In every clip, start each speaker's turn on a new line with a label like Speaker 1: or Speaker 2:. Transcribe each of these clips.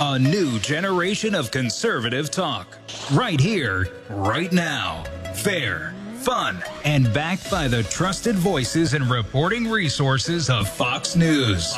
Speaker 1: A new generation of conservative talk. Right here, right now. Fair, fun, and backed by the trusted voices and reporting resources of Fox News.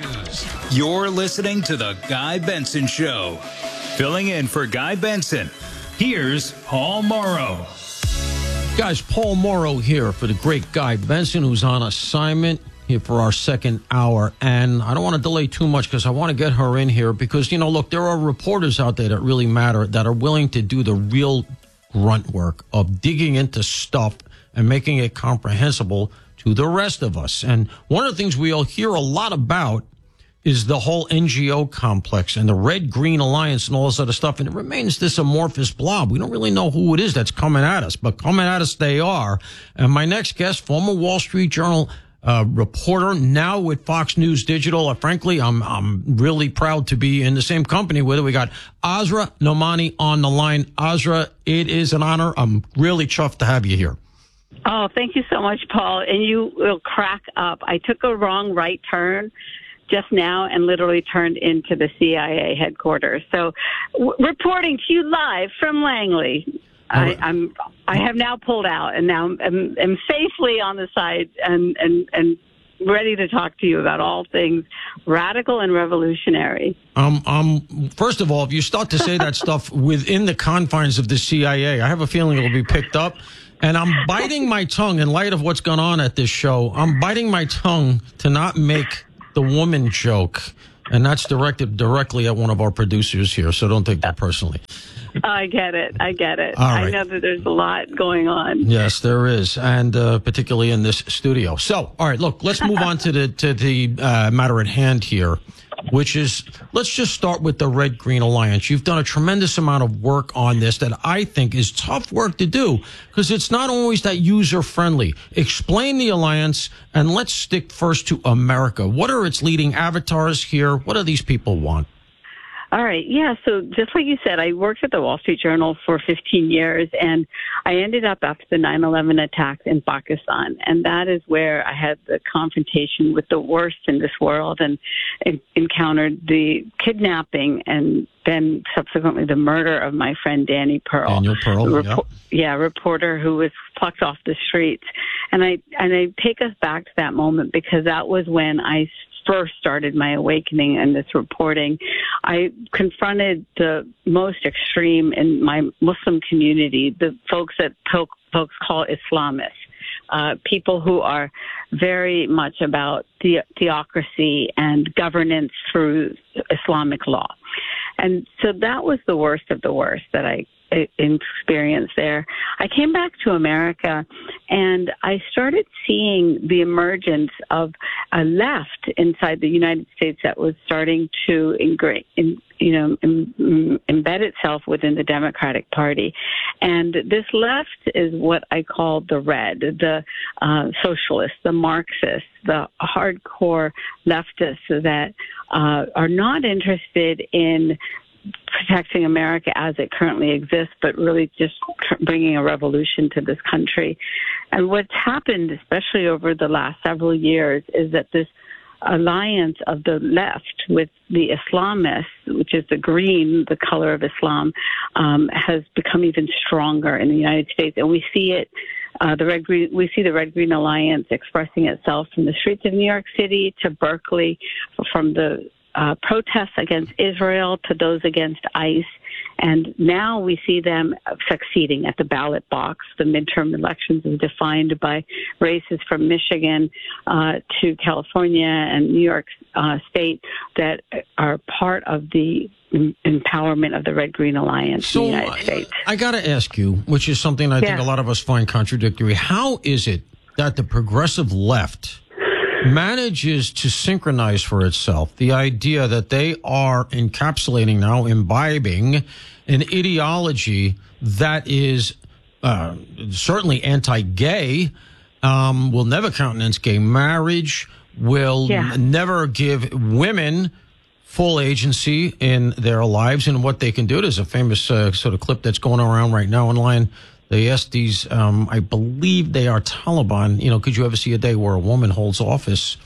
Speaker 1: You're listening to The Guy Benson Show. Filling in for Guy Benson, here's Paul Morrow.
Speaker 2: Guys, Paul Morrow here for the great Guy Benson, who's on assignment here for our second hour. And I don't want to delay too much because I want to get her in here because, you know, look, there are reporters out there that really matter, that are willing to do the real grunt work of digging into stuff and making it comprehensible to the rest of us. And one of the things we'll hear a lot about is the whole NGO complex and the Red-Green Alliance and all this other stuff. And it remains this amorphous blob. We don't really know who it is that's coming at us, but coming at us they are. And my next guest, former Wall Street Journal reporter, now with Fox News Digital. Frankly, I'm really proud to be in the same company with it. We got Asra Nomani on the line. Asra, it is an honor. I'm really chuffed to have you here.
Speaker 3: Oh, thank you so much, Paul. And you will crack up. I took a wrong right turn just now and literally turned into the CIA headquarters. So reporting to you live from Langley. I have now pulled out and now am safely on the side and ready to talk to you about all things radical and revolutionary.
Speaker 2: First of all, if you start to say that stuff within the confines of the CIA, I have a feeling it will be picked up. And I'm biting my tongue in light of what's gone on at this show. I'm biting my tongue to not make the woman joke. And that's directed directly at one of our producers here. So don't take that personally.
Speaker 3: I get it. All right. I know that there's a lot going on.
Speaker 2: Yes, there is, and particularly in this studio. So, all right, look, let's move on to the matter at hand here, which is, let's just start with the Red-Green Alliance. You've done a tremendous amount of work on this that I think is tough work to do because it's not always that user-friendly. Explain the alliance, and let's stick first to America. What are its leading avatars here? What do these people want?
Speaker 3: All right. Yeah. So just like you said, I worked at the Wall Street Journal for 15 years, and I ended up after the 9/11 attacks in Pakistan. And that is where I had the confrontation with the worst in this world and encountered the kidnapping and then subsequently the murder of my friend Danny Pearl.
Speaker 2: Daniel Pearl,
Speaker 3: reporter who was plucked off the streets. And I take us back to that moment because that was when I first started my awakening in this reporting. I confronted the most extreme in my Muslim community, the folks that folks call Islamists, people who are very much about theocracy and governance through Islamic law. And so that was the worst of the worst that I experienced there. I came back to America and I started seeing the emergence of a left inside the United States that was starting to embed itself within the Democratic Party. And this left is what I call the red, the socialists, the Marxists, the hardcore leftists that are not interested in protecting America as it currently exists, but really just bringing a revolution to this country. And what's happened, especially over the last several years, is that this alliance of the left with the Islamists, which is the green, the color of Islam, has become even stronger in the United States. And we see it, we see the Red-Green Alliance expressing itself from the streets of New York City to Berkeley, from the protests against Israel to those against ICE. And now we see them succeeding at the ballot box. The midterm elections is defined by races from Michigan to California and New York State that are part of the empowerment of the Red-Green Alliance in the United States.
Speaker 2: I got to ask you, which is something I think a lot of us find contradictory. How is it that the progressive left manages to synchronize for itself the idea that they are encapsulating now, imbibing an ideology that is certainly anti-gay, will never countenance gay marriage, will never give women full agency in their lives and what they can do. There's a famous sort of clip that's going around right now online. They asked these, I believe they are Taliban, could you ever see a day where a woman holds office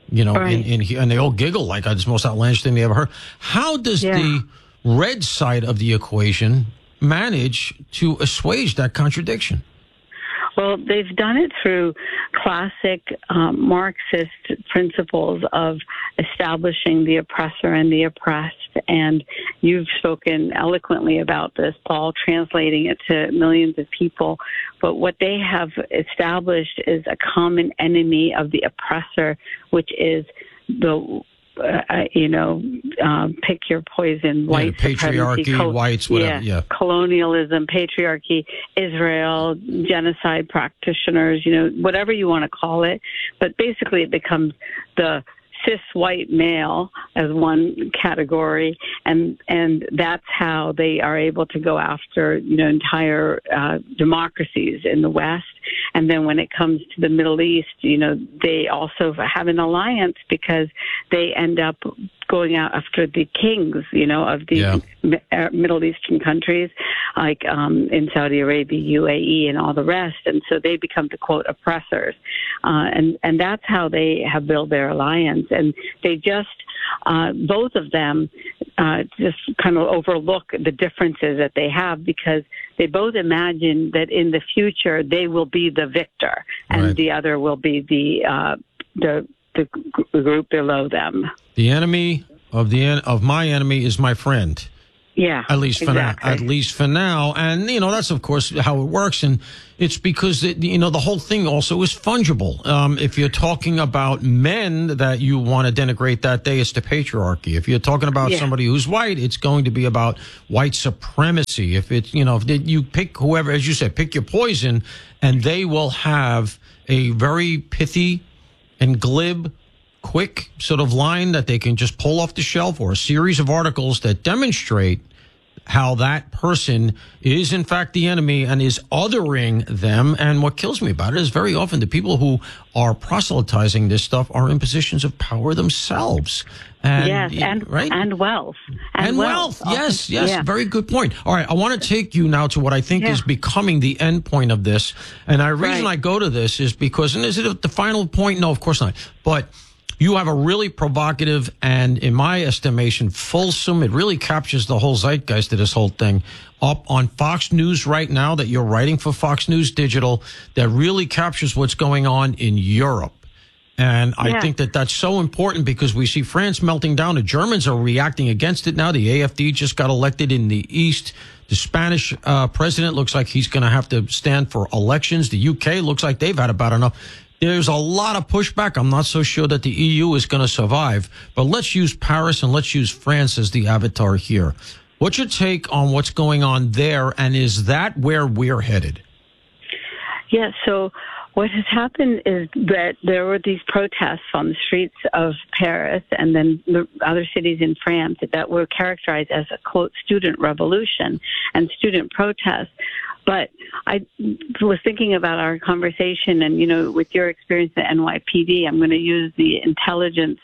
Speaker 2: You know,
Speaker 3: Right.
Speaker 2: and they all giggle like it's the most outlandish thing they ever heard. How does the red side of the equation manage to assuage that contradiction?
Speaker 3: Well, they've done it through classic Marxist principles of establishing the oppressor and the oppressed. And you've spoken eloquently about this, Paul, translating it to millions of people. But what they have established is a common enemy of the oppressor, which is the pick your poison, white
Speaker 2: patriarchy,
Speaker 3: supremacy,
Speaker 2: whites, whatever,
Speaker 3: colonialism, patriarchy, Israel, genocide practitioners, whatever you want to call it. But basically it becomes the cis white male as one category, and that's how they are able to go after entire democracies in the West. And then when it comes to the Middle East, they also have an alliance because they end up going out after the kings, of the Middle Eastern countries, like in Saudi Arabia, UAE, and all the rest. And so they become the, quote, oppressors. And that's how they have built their alliance. And they just, both of them, just kind of overlook the differences that they have because they both imagine that in the future they will be the victor and the other will be the group below them.
Speaker 2: The enemy of my enemy is my friend.
Speaker 3: Yeah,
Speaker 2: at least for
Speaker 3: exactly.
Speaker 2: now. At least for now, and that's of course how it works, and it's because the whole thing also is fungible. If you're talking about men that you want to denigrate that day, it's the patriarchy. If you're talking about somebody who's white, it's going to be about white supremacy. If it's if you pick whoever, as you said, pick your poison, and they will have a very pithy and glib, quick sort of line that they can just pull off the shelf, or a series of articles that demonstrate how that person is in fact the enemy and is othering them. And what kills me about it is very often the people who are proselytizing this stuff are in positions of power themselves. And,
Speaker 3: and wealth.
Speaker 2: And wealth. Yes. Yeah. Very good point. All right. I want to take you now to what I think is becoming the end point of this. And the reason I go to this is because, and is it the final point? No, of course not. But you have a really provocative and, in my estimation, fulsome, it really captures the whole zeitgeist of this whole thing, up on Fox News right now that you're writing for Fox News Digital, that really captures what's going on in Europe. And I think that that's so important because we see France melting down. The Germans are reacting against it now. The AfD just got elected in the East. The Spanish president looks like he's going to have to stand for elections. The UK looks like they've had about enough. There's a lot of pushback. I'm not so sure that the EU is going to survive. But let's use Paris and let's use France as the avatar here. What's your take on what's going on there, and is that where we're headed?
Speaker 3: Yeah, so what has happened is that there were these protests on the streets of Paris and then the other cities in France that were characterized as a, quote, student revolution and student protests. But I was thinking about our conversation and, with your experience at NYPD, I'm going to use the intelligence,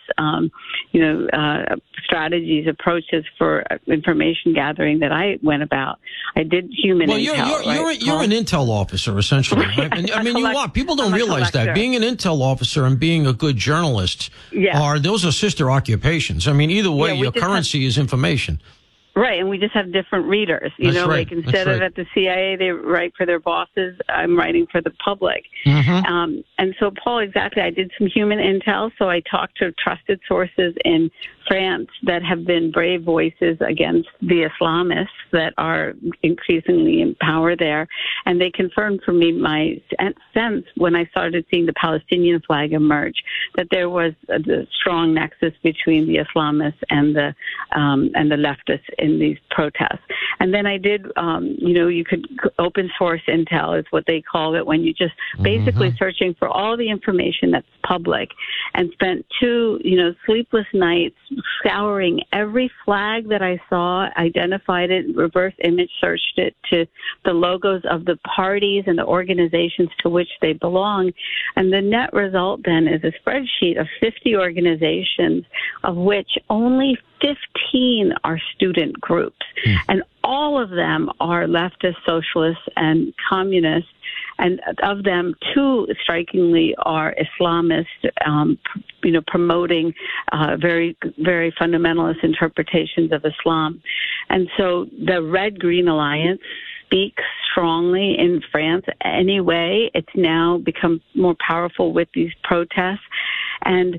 Speaker 3: strategies, approaches for information gathering that I went about. I did human intel.
Speaker 2: You're an intel officer, essentially. Right? And, I mean, people don't realize that. Being an intel officer and being a good journalist those are sister occupations. I mean, either way, your currency is information.
Speaker 3: Right, and we just have different readers. Like instead of at the CIA, they write for their bosses, I'm writing for the public. Mm-hmm. And so, Paul, exactly, I did some human intel, so I talked to trusted sources in France that have been brave voices against the Islamists that are increasingly in power there. And they confirmed for me my sense when I started seeing the Palestinian flag emerge that there was a strong nexus between the Islamists and the leftists in these protests. And then I did, you could open source intel is what they call it, when you just basically searching for all the information that's public, and spent 2, sleepless nights scouring every flag that I saw, identified it, reverse image searched it to the logos of the parties and the organizations to which they belong. And the net result then is a spreadsheet of 50 organizations, of which only 15 are student groups. And all of them are leftist, socialists, and communists. And of them, 2 strikingly are Islamist, promoting very, very fundamentalist interpretations of Islam. And so the Red-Green Alliance speaks strongly in France anyway. It's now become more powerful with these protests. And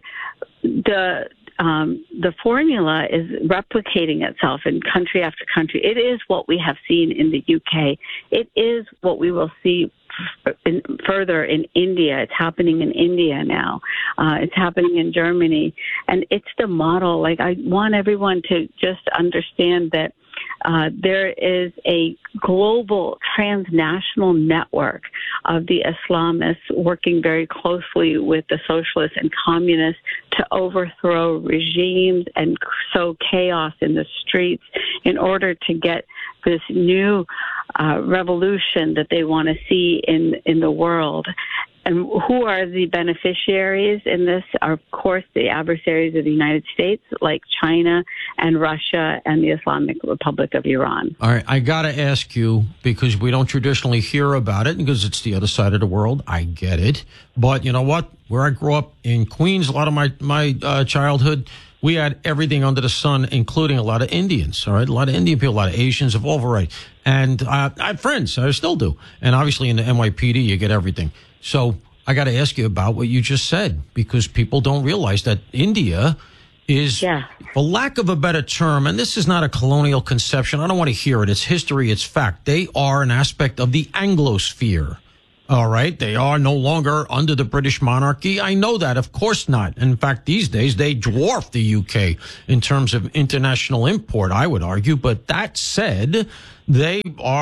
Speaker 3: the formula is replicating itself in country after country. It is what we have seen in the UK. It is what we will see further in India. It's happening in India now. It's happening in Germany. And it's the model. Like, I want everyone to just understand that there is a global transnational network of the Islamists working very closely with the socialists and communists to overthrow regimes and sow chaos in the streets in order to get this new revolution that they want to see in the world. And who are the beneficiaries in this? Are, of course, the adversaries of the United States, like China and Russia and the Islamic Republic of Iran.
Speaker 2: All right, I got to ask you, because we don't traditionally hear about it, because it's the other side of the world. I get it. But you know what? Where I grew up in Queens, a lot of my childhood, we had everything under the sun, including a lot of Indians, all right? A lot of Indian people, a lot of Asians of all varieties. And I have friends, I still do. And obviously in the NYPD, you get everything. So I got to ask you about what you just said, because people don't realize that India is, for lack of a better term, and this is not a colonial conception, I don't want to hear it. It's history, it's fact. They are an aspect of the Anglosphere. All right. They are no longer under the British monarchy. I know that. Of course not. In fact, these days, they dwarf the UK in terms of international import, I would argue. But that said, if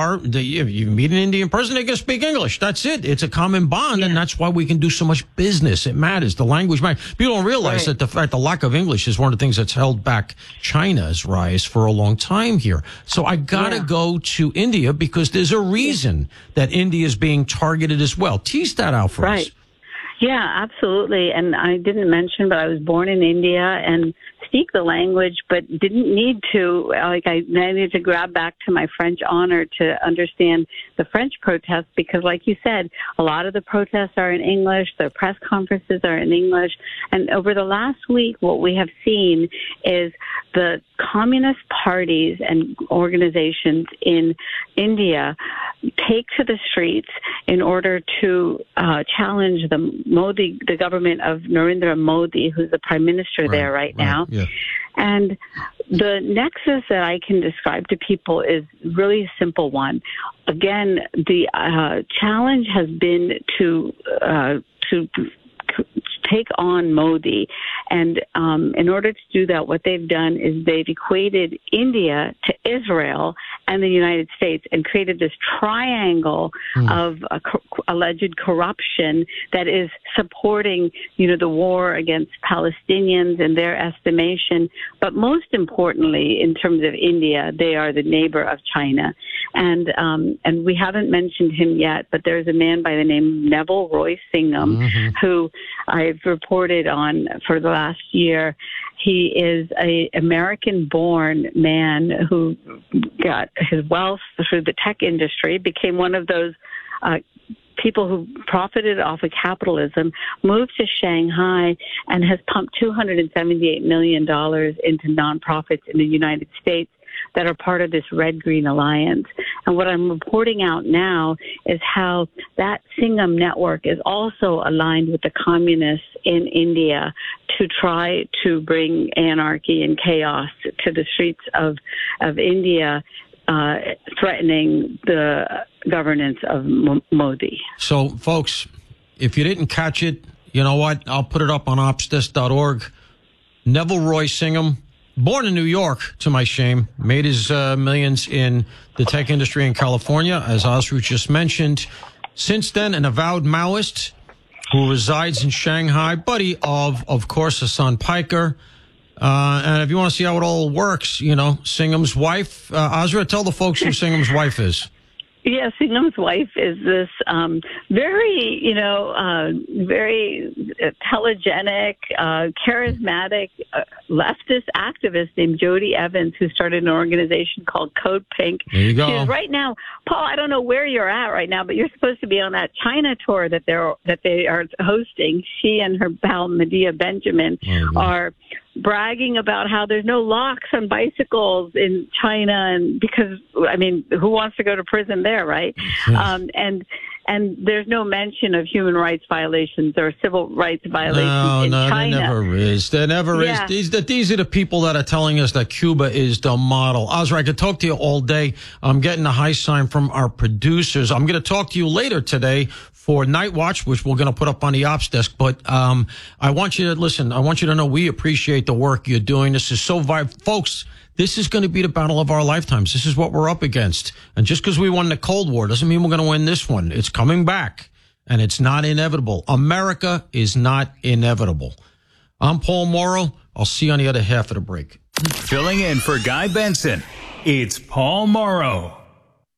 Speaker 2: you meet an Indian person, they can speak English. That's it. It's a common bond, and that's why we can do so much business. It matters. The language matters. People don't realize that the lack of English is one of the things that's held back China's rise for a long time here. So I got to go to India because there's a reason that India is being targeted as well. Tease that out for us.
Speaker 3: Yeah, absolutely. And I didn't mention, but I was born in India and speak the language, but didn't need to. I needed to grab back to my French honor to understand the French protests because, like you said, a lot of the protests are in English. The press conferences are in English. And over the last week, what we have seen is the communist parties and organizations in India take to the streets in order to challenge the government of Narendra Modi, who's the prime minister there right now. Yeah. And the nexus that I can describe to people is really a simple one. Again, the challenge has been to take on Modi. And in order to do that, what they've done is they've equated India to Israel and the United States and created this triangle of alleged corruption that is supporting, the war against Palestinians in their estimation. But most importantly, in terms of India, they are the neighbor of China. And we haven't mentioned him yet, but there's a man by the name of Neville Roy Singham, who I've reported on for the last year. He is an American-born man who got his wealth through the tech industry, became one of those people who profited off of capitalism, moved to Shanghai, and has pumped $278 million into nonprofits in the United States that are part of this Red-Green Alliance. And what I'm reporting out now is how that Singham network is also aligned with the communists in India to try to bring anarchy and chaos to the streets of India, threatening the governance of Modi.
Speaker 2: So, folks, if you didn't catch it, you know what? I'll put it up on opsdesk.org. Neville Roy Singham, born in New York, to my shame, made his millions in the tech industry in California, as Azra just mentioned. Since then, an avowed Maoist who resides in Shanghai, buddy of course, Hassan Piker. And if you want to see how it all works, Singham's wife, Azra, tell the folks who Singham's wife is.
Speaker 3: Yeah, Singham's wife is this very, very telegenic, charismatic leftist activist named Jody Evans, who started an organization called Code Pink.
Speaker 2: There you go.
Speaker 3: She's right now, Paul, I don't know where you're at right now, but you're supposed to be on that China tour that they are hosting. She and her pal Medea Benjamin are bragging about how there's no locks on bicycles in China, and because, I mean, who wants to go to prison there, right? And there's no mention of human rights violations or civil rights violations in China.
Speaker 2: There never is. There never is. These are the people that are telling us that Cuba is the model. Ozra, I could talk to you all day. I'm getting a high sign from our producers. I'm going to talk to you later today for Night Watch, which we're going to put up on the ops desk. But I want you to listen. I want you to know we appreciate the work you're doing. This is so vibrant. Folks, this is going to be the battle of our lifetimes. This is what we're up against. And just because we won the Cold War doesn't mean we're going to win this one. It's coming back, and it's not inevitable. America is not inevitable. I'm Paul Morrow. I'll see you on the other half of the break.
Speaker 1: Filling in for Guy Benson, it's Paul Morrow.